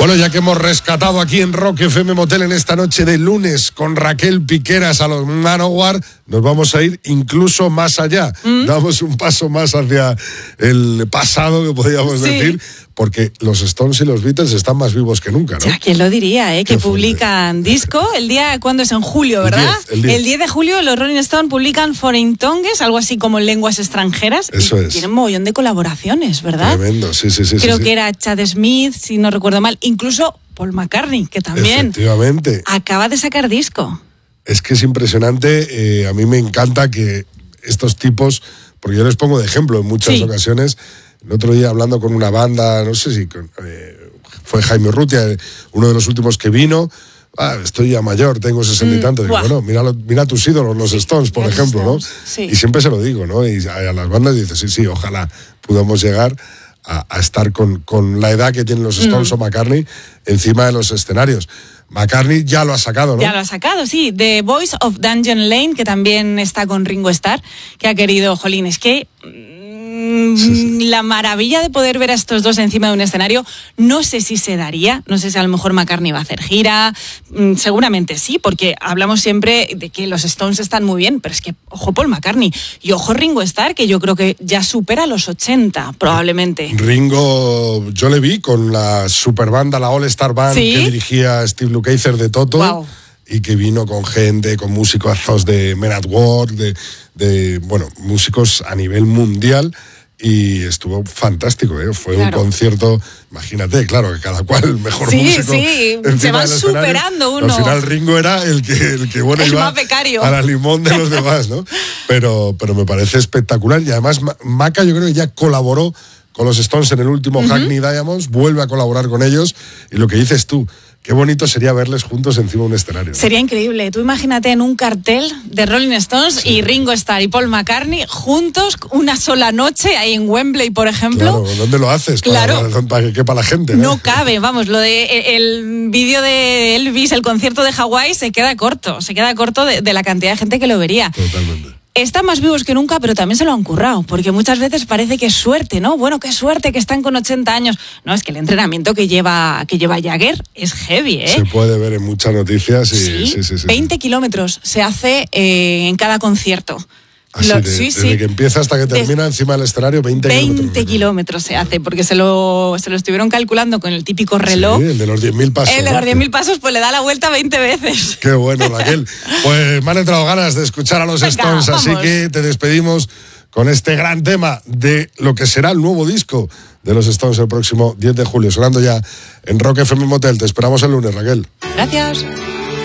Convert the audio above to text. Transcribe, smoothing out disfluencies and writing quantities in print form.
Bueno, ya que hemos rescatado aquí en Rock FM Motel en esta noche de lunes con Raquel Piqueras a los Manowar, nos vamos a ir incluso más allá. Damos un paso más hacia el pasado, que podríamos decir, porque los Stones y los Beatles están más vivos que nunca, ¿no? Ya, ¿quién lo diría, que publican disco? El día, ¿cuándo es? En julio, ¿verdad? El 10 de julio los Rolling Stones publican Foreign Tongues, algo así como lenguas extranjeras. Eso es. Tienen un mogollón de colaboraciones, ¿verdad? Tremendo, sí. Creo que era Chad Smith, si no recuerdo mal, incluso Paul McCartney, que también efectivamente acaba de sacar disco. Es que es impresionante, a mí me encanta que estos tipos, porque yo les pongo de ejemplo en muchas ocasiones. El otro día hablando con una banda, no sé si fue Jaime Urrutia, uno de los últimos que vino. Estoy ya mayor, tengo 60 y tantos. Digo, bueno, mira tus ídolos, los Stones, por ejemplo, ¿no? Sí. Y siempre se lo digo, ¿no? Y a las bandas dices, sí, ojalá podamos llegar a estar con la edad que tienen los Stones o McCartney encima de los escenarios. McCartney ya lo ha sacado, ¿no? Ya lo ha sacado, sí. The Voice of Dungeon Lane, que también está con Ringo Starr, que ha querido, jolín, es que la maravilla de poder ver a estos dos encima de un escenario, no sé si se daría, no sé si a lo mejor McCartney va a hacer gira, seguramente sí, porque hablamos siempre de que los Stones están muy bien, pero es que ojo Paul McCartney y ojo Ringo Starr, que yo creo que ya supera los 80 probablemente. Ringo, yo le vi con la superbanda, la All Star Band, que dirigía Steve Lukather de Toto. Wow. Y que vino con gente, con músicos de Men at Work, de músicos a nivel mundial, y estuvo fantástico, ¿eh? Fue un concierto, imagínate, claro, que cada cual el mejor músico. Sí, se van superando uno. Al final Ringo era el que bueno, el iba más becario. A la limón de los demás, ¿no? Pero me parece espectacular, y además Maca yo creo que ya colaboró con los Stones en el último Hackney Diamonds, vuelve a colaborar con ellos, y lo que dices tú, qué bonito sería verles juntos encima de un escenario, ¿no? Sería increíble. Tú imagínate en un cartel de Rolling Stones y Ringo Starr y Paul McCartney juntos una sola noche ahí en Wembley, por ejemplo. Claro, ¿dónde lo haces? Para que quepa la gente, ¿no? No cabe, vamos, lo de el vídeo de Elvis, el concierto de Hawái, se queda corto de la cantidad de gente que lo vería. Totalmente. Están más vivos que nunca, pero también se lo han currado, porque muchas veces parece que es suerte, ¿no? Bueno, qué suerte que están con 80 años. No, es que el entrenamiento que lleva Jagger es heavy, ¿eh? Se puede ver en muchas noticias. Sí. 20 kilómetros se hace en cada concierto. Desde que empieza hasta que termina encima del escenario, 20 kilómetros se hace, porque se lo estuvieron calculando con el típico reloj. Sí, el de los 10.000 pasos. El de los 10.000 pasos, pues le da la vuelta 20 veces. Qué bueno, Raquel. Pues me han entrado ganas de escuchar a los Stones, así que te despedimos con este gran tema de lo que será el nuevo disco de los Stones el próximo 10 de julio, sonando ya en Rock FM Motel. Te esperamos el lunes, Raquel. Gracias.